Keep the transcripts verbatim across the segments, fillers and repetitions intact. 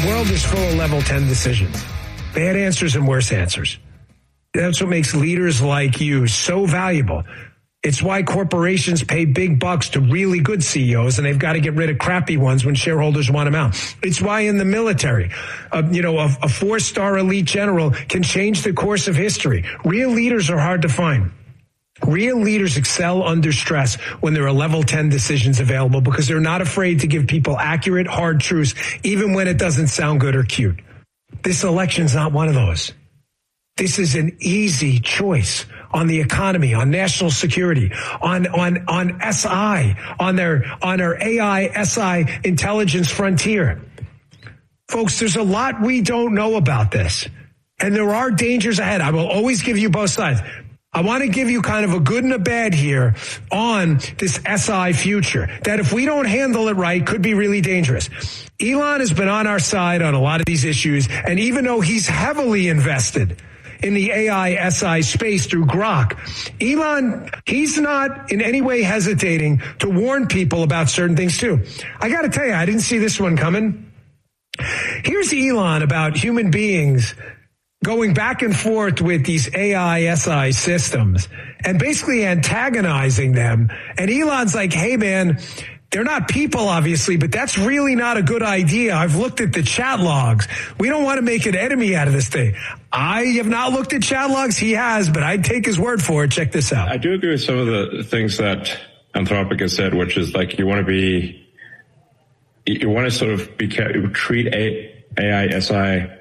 The world is full of level ten decisions. Bad answers and worse answers. That's what makes leaders like you so valuable. It's why corporations pay big bucks to really good C E Os, and they've got to get rid of crappy ones when shareholders want them out. It's why in the military, uh, you know, a, a four-star elite general can change the course of history. Real leaders are hard to find. Real leaders excel under stress when there are level ten decisions available because they're not afraid to give people accurate, hard truths, even when it doesn't sound good or cute. This election's not one of those. This is an easy choice on the economy, on national security, on, on, on S I, on their, on our A I, S I intelligence frontier. Folks, there's a lot we don't know about this, and there are dangers ahead. I will always give you both sides. I want to give you kind of a good and a bad here on this S I future, that if we don't handle it right, could be really dangerous. Elon has been on our side on a lot of these issues, and even though he's heavily invested in the A I S I space through Grok, Elon, he's not in any way hesitating to warn people about certain things too. I got to tell you, I didn't see this one coming. Here's Elon about human beings going back and forth with these A I S I systems and basically antagonizing them. And Elon's like, hey, man, they're not people, obviously, but that's really not a good idea. I've looked at the chat logs. We don't want to make an enemy out of this thing. I have not looked at chat logs. He has, but I'd take his word for it. Check this out. I do agree with some of the things that Anthropic has said, which is like you want to be, you want to sort of be, treat A I S I,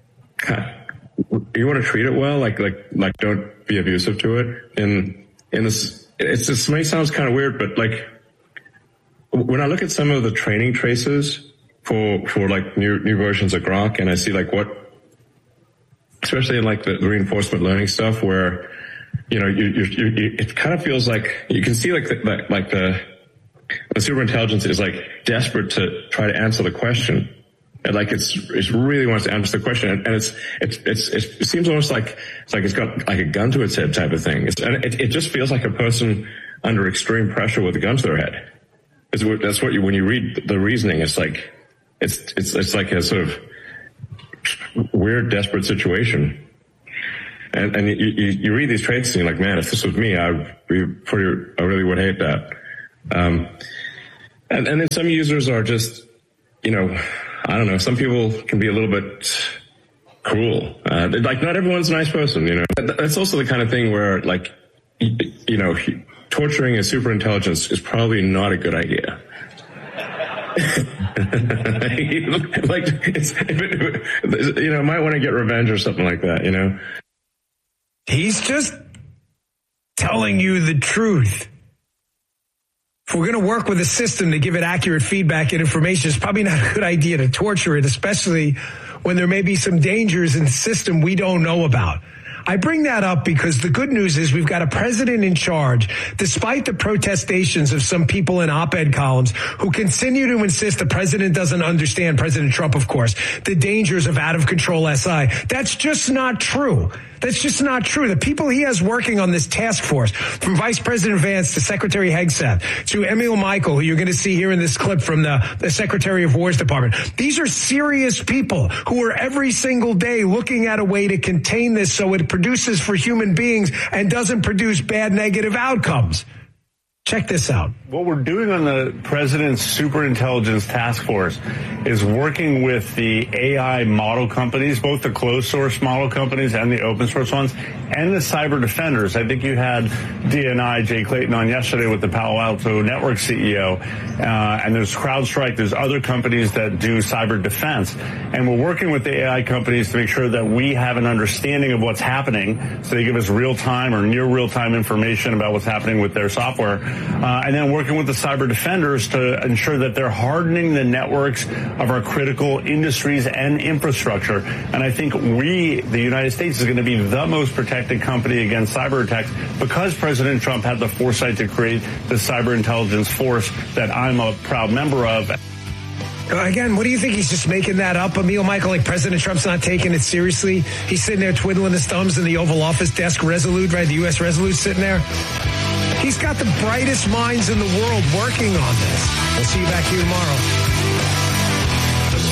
you want to treat it well, like, like, like don't be abusive to it. In, in this, it's just, it may sounds kind of weird, but like, when I look at some of the training traces for, for like new, new versions of Grok, and I see like what, especially in like the, the reinforcement learning stuff where, you know, you, you, you, it kind of feels like you can see like the, like the, the super intelligence is like desperate to try to answer the question. And like it's, it really wants to answer the question. And, and it's, it's, it's, it seems almost like, it's like it's got like a gun to its head type of thing. It's, and it, it just feels like a person under extreme pressure with a gun to their head. It's, that's what you, when you read the reasoning, it's like, it's, it's, it's like a sort of weird, desperate situation. And, and you, you, you read these traits and you're like, man, if this was me, I pretty, I really would hate that. Um, and, and then some users are just, you know, I don't know, some people can be a little bit cruel. Uh, like not everyone's a nice person, you know. That's also the kind of thing where like, you, you know, torturing a super intelligence is probably not a good idea. Like, it's, you know, might want to get revenge or something like that, you know. He's just telling you the truth. If we're going to work with a system to give it accurate feedback and information, it's probably not a good idea to torture it, especially when there may be some dangers in the system we don't know about. I bring that up because the good news is we've got a president in charge, despite the protestations of some people in op-ed columns who continue to insist the president doesn't understand, President Trump, of course, the dangers of out-of-control S I. That's just not true. That's just not true. The people he has working on this task force, from Vice President Vance to Secretary Hegseth to Emil Michael, who you're going to see here in this clip from the, the Secretary of War's Department. These are serious people who are every single day looking at a way to contain this so it produces for human beings and doesn't produce bad negative outcomes. Check this out. What we're doing on the President's Superintelligence Task Force is working with the A I model companies, both the closed source model companies and the open source ones, and the cyber defenders. I think you had D N I, Jay Clayton, on yesterday with the Palo Alto Network C E O, uh, and there's CrowdStrike, there's other companies that do cyber defense. And we're working with the A I companies to make sure that we have an understanding of what's happening, so they give us real-time or near real-time information about what's happening with their software. Uh, and then working with the cyber defenders to ensure that they're hardening the networks of our critical industries and infrastructure. And I think we, the United States, is going to be the most protected company against cyber attacks because President Trump had the foresight to create the cyber intelligence force that I'm a proud member of. Again, what do you think? He's just making that up, Emil Michael? Like President Trump's not taking it seriously? He's sitting there twiddling his thumbs in the Oval Office desk, Resolute, right? The U S Resolute sitting there. He's got the brightest minds in the world working on this. We'll see you back here tomorrow.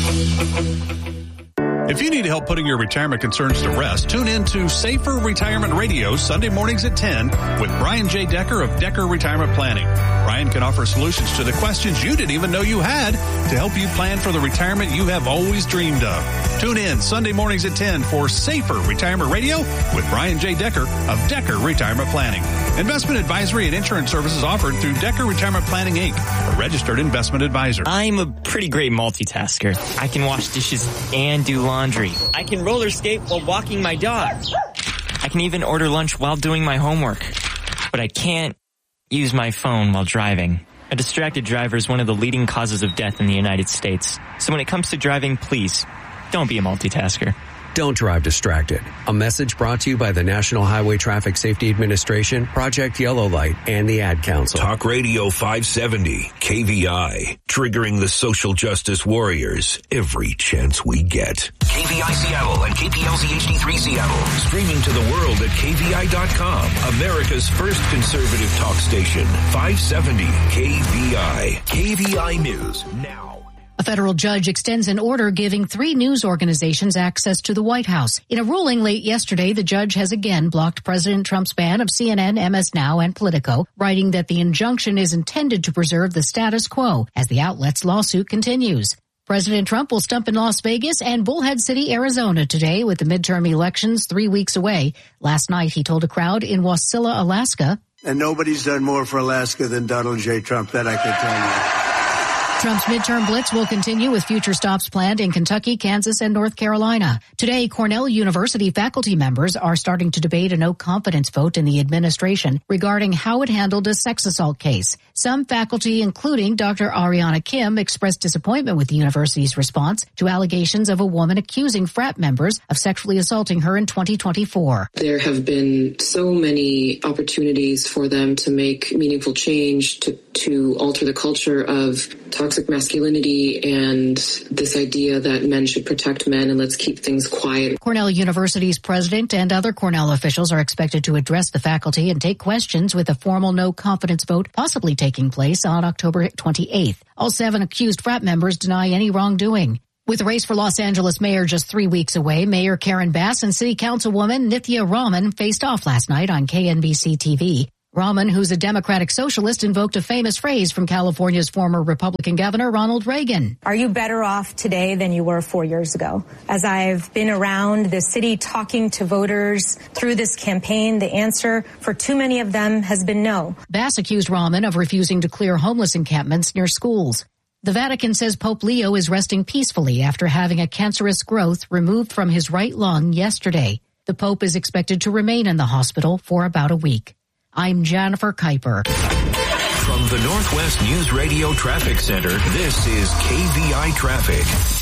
If you need help putting your retirement concerns to rest, tune in to Safer Retirement Radio Sunday mornings at ten with Brian J. Decker of Decker Retirement Planning. Brian can offer solutions to the questions you didn't even know you had to help you plan for the retirement you have always dreamed of. Tune in Sunday mornings at ten for Safer Retirement Radio with Brian J. Decker of Decker Retirement Planning. Investment advisory and insurance services offered through Decker Retirement Planning, Incorporated, a registered investment advisor. I'm a pretty great multitasker. I can wash dishes and do laundry. I can roller skate while walking my dog. I can even order lunch while doing my homework. But I can't use my phone while driving. A distracted driver is one of the leading causes of death in the United States. So when it comes to driving, please, don't be a multitasker. Don't drive distracted. A message brought to you by the National Highway Traffic Safety Administration, Project Yellow Light, and the Ad Council. Talk Radio five seventy, K V I, triggering the social justice warriors every chance we get. K V I Seattle and K P L Z H D three Seattle. Streaming to the world at K V I dot com, America's first conservative talk station. five seventy K V I. K V I News now. A federal judge extends an order giving three news organizations access to the White House. In a ruling late yesterday, the judge has again blocked President Trump's ban of C N N, M S Now, and Politico, writing that the injunction is intended to preserve the status quo as the outlet's lawsuit continues. President Trump will stump in Las Vegas and Bullhead City, Arizona today with the midterm elections three weeks away. Last night, he told a crowd in Wasilla, Alaska. And nobody's done more for Alaska than Donald J. Trump, that I can tell you. Trump's midterm blitz will continue with future stops planned in Kentucky, Kansas, and North Carolina. Today, Cornell University faculty members are starting to debate a no-confidence vote in the administration regarding how it handled a sex assault case. Some faculty, including Doctor Ariana Kim, expressed disappointment with the university's response to allegations of a woman accusing frat members of sexually assaulting her in twenty twenty-four. There have been so many opportunities for them to make meaningful change, to, to alter the culture of toxic masculinity and this idea that men should protect men and let's keep things quiet. Cornell University's president and other Cornell officials are expected to address the faculty and take questions with a formal no-confidence vote possibly taking place on October twenty-eighth. All seven accused frat members deny any wrongdoing. With the race for Los Angeles mayor just three weeks away, Mayor Karen Bass and City Councilwoman Nithya Raman faced off last night on K N B C T V. Raman, who's a Democratic socialist, invoked a famous phrase from California's former Republican governor, Ronald Reagan. Are you better off today than you were four years ago? As I've been around the city talking to voters through this campaign, the answer for too many of them has been no. Bass accused Raman of refusing to clear homeless encampments near schools. The Vatican says Pope Leo is resting peacefully after having a cancerous growth removed from his right lung yesterday. The Pope is expected to remain in the hospital for about a week. I'm Jennifer Kuiper. From the Northwest News Radio Traffic Center, this is K V I Traffic.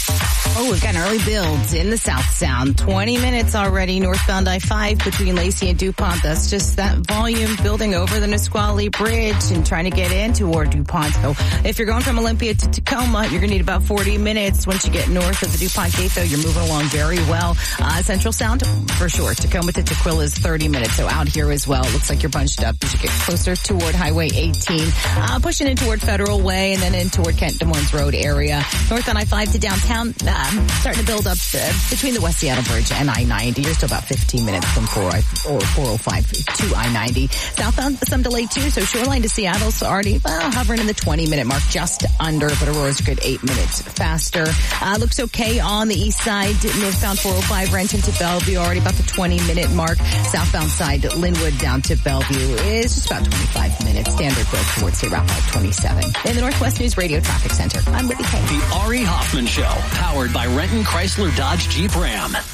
Oh, we've got an early build in the South Sound. twenty minutes already northbound I five between Lacey and DuPont. That's just that volume building over the Nisqually Bridge and trying to get in toward DuPont. So if you're going from Olympia to Tacoma, you're going to need about forty minutes. Once you get north of the DuPont Gate, though, you're moving along very well. Uh, Central Sound, for sure. Tacoma to Tequila is thirty minutes. So out here as well. Looks like you're bunched up as you get closer toward Highway eighteen. Uh, pushing in toward Federal Way and then in toward Kent Des Moines Road area. North on I five to downtown. Uh, starting to build up uh, between the West Seattle Bridge and I ninety. You're still about fifteen minutes from four oh five to I ninety. Southbound, some delay too. So Shoreline to Seattle's already well, hovering in the twenty minute mark, just under, but Aurora's a good eight minutes faster. Uh, looks okay on the east side. Northbound four oh five Renton to Bellevue, already about the twenty minute mark. Southbound side, Linwood down to Bellevue is just about twenty-five minutes. Standard growth towards State Route five twenty-seven. In the Northwest News Radio Traffic Center, I'm Whitney Kay. The Ari Hoffman Show, powered by Renton Chrysler Dodge Jeep Ram. I got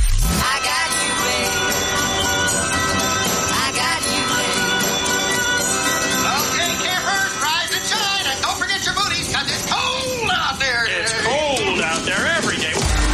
you, babe. I got you, babe. Okay, campers, rise and shine, and don't forget your booties, because it's cold out there. It's cold out there every day.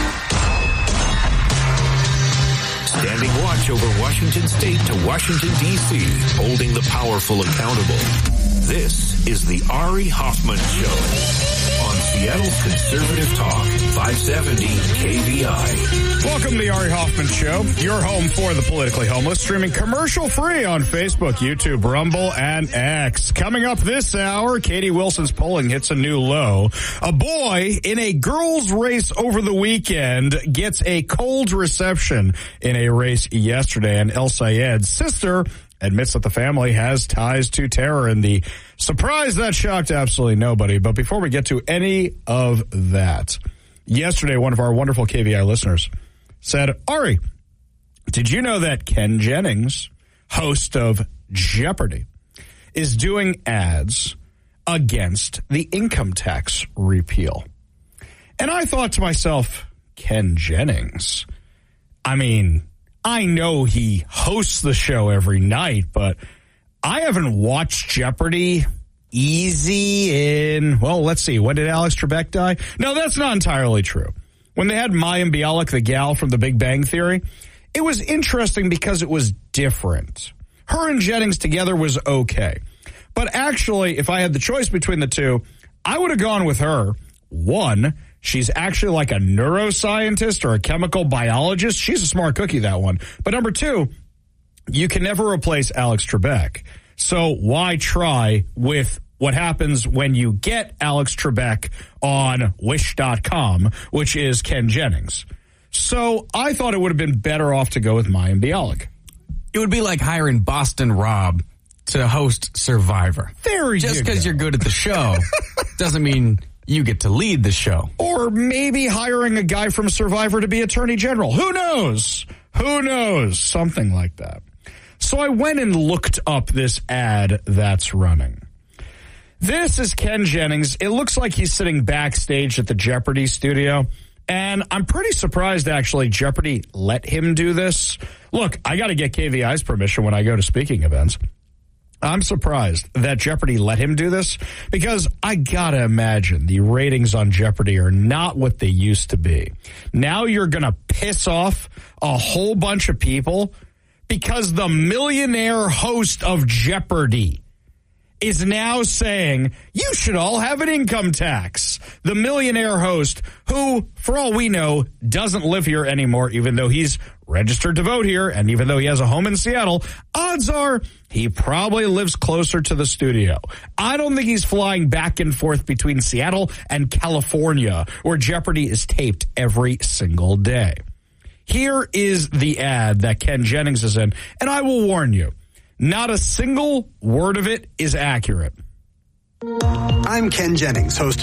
Standing watch over Washington State to Washington, D C, holding the powerful accountable. This is the Ari Hoffman Show on Seattle's conservative talk, five seventy K V I. Welcome to the Ari Hoffman Show, your home for the politically homeless, streaming commercial-free on Facebook, YouTube, Rumble, and X. Coming up this hour, Katie Wilson's polling hits a new low. A boy in a girls' race over the weekend gets a cold reception in a race yesterday, and El Sayed's sister admits that the family has ties to terror, and the surprise that shocked absolutely nobody. But before we get to any of that, yesterday one of our wonderful K V I listeners said, Ari, did you know that Ken Jennings, host of Jeopardy, is doing ads against the income tax repeal? And I thought to myself, Ken Jennings, I mean, I know he hosts the show every night, but I haven't watched Jeopardy easy in, well, let's see, when did Alex Trebek die? No, that's not entirely true. When they had Mayim Bialik, the gal from The Big Bang Theory, it was interesting because it was different. Her and Jennings together was okay. But actually, if I had the choice between the two, I would have gone with her. One, she's actually like a neuroscientist or a chemical biologist. She's a smart cookie, that one. But number two, you can never replace Alex Trebek. So why try with what happens when you get Alex Trebek on wish dot com, which is Ken Jennings? So I thought it would have been better off to go with Mayim Bialik. It would be like hiring Boston Rob to host Survivor. There you Just go. because you're good at the show doesn't mean you get to lead the show. Or maybe hiring a guy from Survivor to be Attorney General. Who knows? Who knows? Something like that. So I went and looked up this ad that's running. This is Ken Jennings. It looks like he's sitting backstage at the Jeopardy studio. And I'm pretty surprised, actually, Jeopardy let him do this. Look, I got to get K V I's permission when I go to speaking events. I'm surprised that Jeopardy let him do this because I got to imagine the ratings on Jeopardy are not what they used to be. Now you're going to piss off a whole bunch of people because the millionaire host of Jeopardy is now saying you should all have an income tax. The millionaire host, who, for all we know, doesn't live here anymore, even though he's registered to vote here, and even though he has a home in Seattle, odds are he probably lives closer to the studio. I don't think he's flying back and forth between Seattle and California, where Jeopardy is taped every single day. Here is the ad that Ken Jennings is in, and I will warn you, not a single word of it is accurate. I'm Ken Jennings, host of